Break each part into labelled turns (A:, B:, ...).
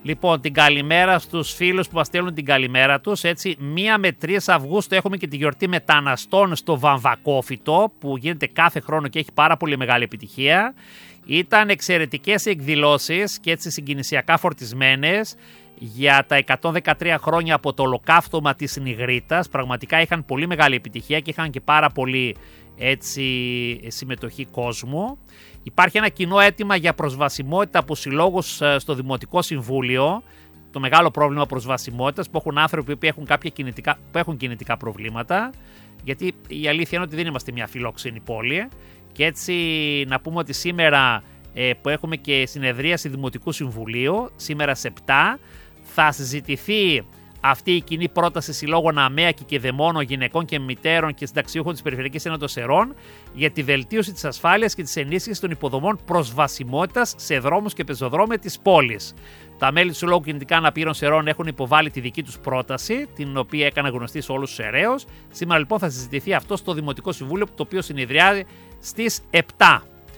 A: Λοιπόν, την καλημέρα στους φίλους που μας στέλνουν την καλημέρα τους. Έτσι, 1 με 3 Αυγούστου έχουμε και τη γιορτή μεταναστών στο Βαμβακόφυτο, που γίνεται κάθε χρόνο και έχει πάρα πολύ μεγάλη επιτυχία. Ήταν εξαιρετικές εκδηλώσεις και έτσι συγκινησιακά φορτισμένες για τα 113 χρόνια από το ολοκαύτωμα της Νιγρίτας. Πραγματικά είχαν πολύ μεγάλη επιτυχία και είχαν και πάρα πολύ συμμετοχή κόσμου. Υπάρχει ένα κοινό αίτημα για προσβασιμότητα από συλλόγους στο Δημοτικό Συμβούλιο. Το μεγάλο πρόβλημα προσβασιμότητας που έχουν άνθρωποι που έχουν κινητικά προβλήματα. Γιατί η αλήθεια είναι ότι δεν είμαστε μια φιλόξενη πόλη. Και έτσι να πούμε ότι σήμερα που έχουμε και συνεδρίαση Δημοτικού Συμβουλίου, σήμερα σε 7, θα συζητηθεί αυτή η κοινή πρόταση συλλόγων ΑΜΕΑ και κηδεμόνων γυναικών και μητέρων και συνταξιούχων της Περιφερειακής Ένωσης Σερών για τη βελτίωση της ασφάλειας και της ενίσχυσης των υποδομών προσβασιμότητας σε δρόμους και πεζοδρόμια της πόλης. Τα μέλη του Συλλόγου Κινητικά Αναπήρων Σερών έχουν υποβάλει τη δική τους πρόταση, την οποία έκανα γνωστή σε όλους τους Σεραίους. Σήμερα λοιπόν θα συζητηθεί αυτό στο Δημοτικό Συμβούλιο, το οποίο συνεδριάζει στις 7.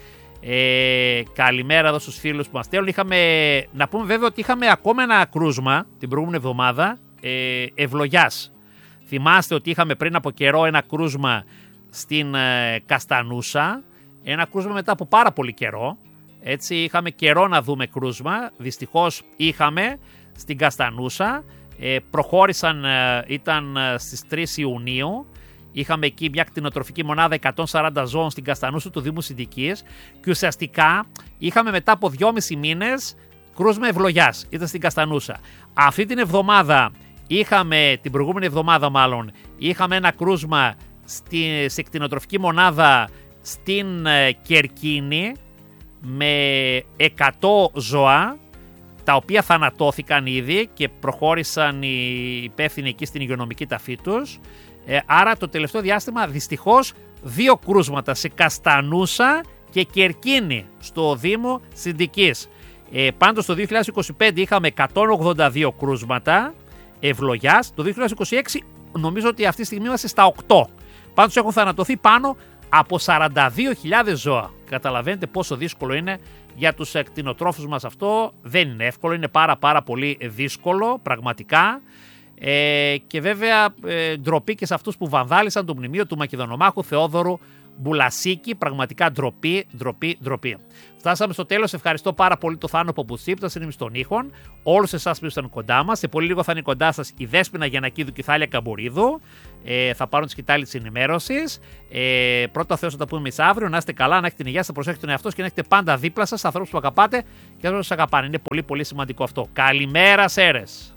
A: Καλημέρα εδώ στους φίλους που μας στέλνουν. Να πούμε βέβαια ότι είχαμε ακόμα ένα κρούσμα την προηγούμενη εβδομάδα ευλογιάς. Θυμάστε ότι είχαμε πριν από καιρό ένα κρούσμα στην Καστανούσα, ένα κρούσμα μετά από πάρα πολύ καιρό. Έτσι είχαμε καιρό να δούμε κρούσμα, δυστυχώς είχαμε στην Καστανούσα, προχώρησαν, ήταν στις 3 Ιουνίου. Είχαμε εκεί μια κτηνοτροφική μονάδα 140 ζώων στην Καστανούσα του Δήμου Συντικής και ουσιαστικά είχαμε μετά από 2,5 μήνες κρούσμα ευλογιάς. Ήταν στην Καστανούσα. Αυτή την εβδομάδα την προηγούμενη εβδομάδα μάλλον, είχαμε ένα κρούσμα σε κτηνοτροφική μονάδα στην Κερκίνη με 100 ζώα, τα οποία θανατώθηκαν ήδη και προχώρησαν οι υπεύθυνοι εκεί στην υγειονομική ταφή τους. Άρα το τελευταίο διάστημα δυστυχώς 2 κρούσματα σε Καστανούσα και Κερκίνη στο Δήμο Συντικής. Πάντως το 2025 είχαμε 182 κρούσματα ευλογιάς. Το 2026 νομίζω ότι αυτή τη στιγμή είμαστε στα 8. Πάντως έχουν θανατωθεί πάνω από 42.000 ζώα. Καταλαβαίνετε πόσο δύσκολο είναι για τους κτηνοτρόφους μας αυτό. Δεν είναι εύκολο, είναι πάρα πολύ δύσκολο πραγματικά. Και βέβαια ντροπή και σε αυτούς που βανδάλισαν το μνημείο του Μακεδονομάχου Θεόδωρου Μπουλασίκη. Πραγματικά ντροπή. Φτάσαμε στο τέλος. Ευχαριστώ πάρα πολύ το Θάνο Ποπουτσί που ήταν στην των ήχων. Όλους εσάς που ήσταν κοντά μας. Σε πολύ λίγο θα είναι κοντά σας η Δέσποινα Γιαννακίδου και η Θάλια Καμπορίδου. Θα πάρουν τη σκητάλη της ενημέρωσης. Πρώτα Θεός θα τα πούμε εμείς αύριο. Να είστε καλά, να έχετε την υγεία σας, προσέχετε τον εαυτό σας και να έχετε πάντα δίπλα σας ανθρώπους που αγαπάτε και όσους σας αγαπάνε. Είναι πολύ σημαντικό αυτό. Καλημέρα, Σέρες.